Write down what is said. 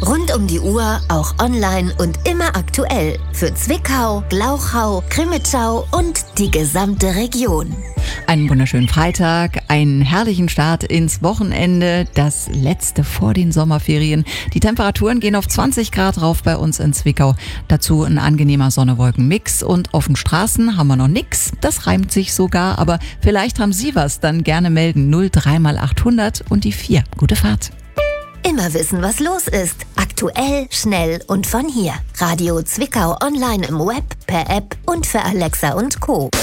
Rund um die Uhr, auch online und immer aktuell. Für Zwickau, Glauchau, Crimmitschau und die gesamte Region. Einen wunderschönen Freitag, einen herrlichen Start ins Wochenende, das letzte vor den Sommerferien. Die Temperaturen gehen auf 20 Grad rauf bei uns in Zwickau. Dazu ein angenehmer Sonne-Wolken-Mix und auf den Straßen haben wir noch nix. Das reimt sich sogar, aber vielleicht haben Sie was, dann gerne melden. 03 mal 800 und die 4. Gute Fahrt. Immer wissen, was los ist. Aktuell, schnell und von hier. Radio Zwickau online im Web, per App und für Alexa und Co.